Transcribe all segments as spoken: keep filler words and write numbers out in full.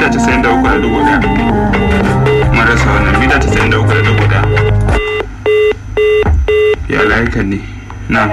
mita casa'in da uku da dubu ɗaya. Marasa wannan mita casa'in da uku da dubu ɗaya. Ya layukan ne. Na.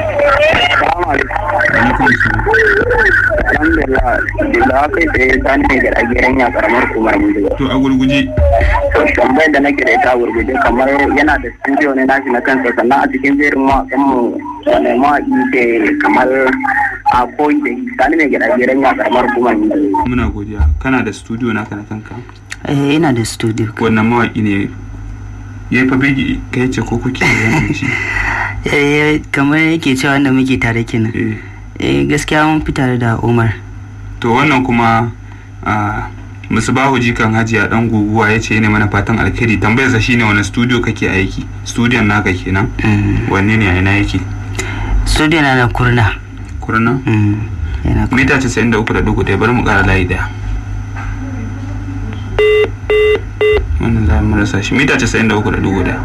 Alhamdulillah, da kai tsaye ta ne ga ɗageren ya karamar kumar Mundiga. To a gurguje. Tambayar da nake da ita a gurguje kamar yana da studio ne nashi na kansa, sannan a cikin jerin mawaƙan mu wani mawaƙi ke kamar a koyi da ta ne ga ɗageren ya karamar kumar Mundiga. Muna godiya. Kana da studio naka na kanka? Eh, ina da studio. Wannan mawaƙi ne ya fa bigi kai ce ko kuke da shi? Eh, kamar yake cewa wanda muke tare kenan. Eh. Eh, gaskiya mun fi tare da Umar. To wannan kuma a Musbahu jikan Hajiya dan guguwa yace ne mana fatan alkhairi. Tambayar sa shine wani studio kake aiki? Studio naka kenan? Wanne ne a ina yake? Studio na na Kurna. Kurna? Mm. Yana Kurna. Mita casa'in da uku da dubu ɗaya, bari mu ƙara layi ɗaya. Wannan za mu rasa shi. Mita casa'in da uku da dubu ɗaya.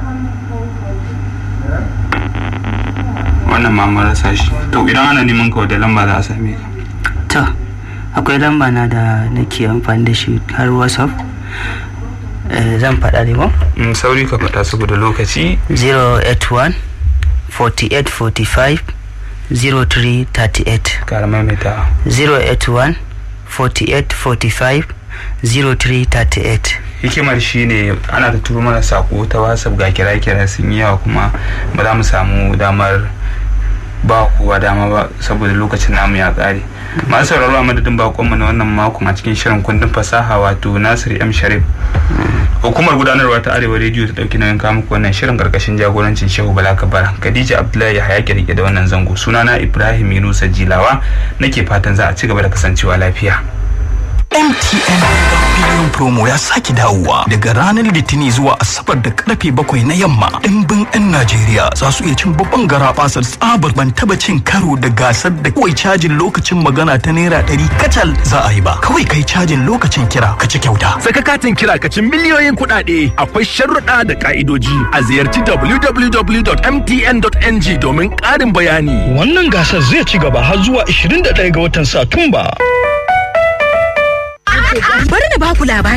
Wannan ma mun rasa shi. To idan ana neman ka da lamba za a same ka. To, akwai lamba na da nake amfani da shi har WhatsApp. Eh, zan faɗa ne ba? Mm, sauri ka faɗa saboda lokaci. zero eight one forty-eight forty-five zero three thirty-eight. Kara maimaita. zero eight one forty-eight forty-five zero three thirty-eight. Hikimar shi ne ana ta turo mana sako ta WhatsApp ga kira-kira sun yi yawa kuma ba za mu samu damar ba kowa dama ba saboda lokacin namu ya ƙare. Masu sauraro a madadin bakonmu na wannan makon a cikin shirin kundin fasaha wato Nasir M Sharif. Hukumar gudanarwa ta Arewa Radio ta dauki nauyin kawo muku wannan shirin karkashin jagorancin Shehu Bala Kabara. Khadija Abdullahi Yahaya ke rike da wannan zango. Sunana Ibrahim Yunusa Jilawa, nake fatan za a ci gaba da kasancewa lafiya. M T N Billion Promo ya sake dawowa daga ranar Litinin zuwa Asabar da karfe bakwai na yamma. Dimbin 'yan Najeriya za su iya cin babban garabasar tsabar ban taba cin karo da gasar da kawai cajin lokacin magana ta naira ɗari kacal za a yi ba. Kawai kai cajin lokacin kira ka ci kyauta. Saka katin kira ka ci miliyoyin kuɗaɗe. Akwai sharuɗa da ka'idoji. A ziyarci w w w dot m t n dot n g domin ƙarin bayani. Wannan gasar zai ci gaba har zuwa ashirin da ɗaya ga watan Satumba. Bari na baku labari.